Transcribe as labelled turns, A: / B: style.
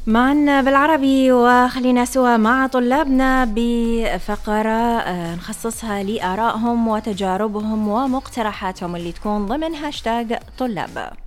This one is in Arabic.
A: معنا بالعربي، وخلينا سوا مع طلابنا بفقرة نخصصها لآرائهم وتجاربهم ومقترحاتهم اللي تكون ضمن هاشتاج طلاب.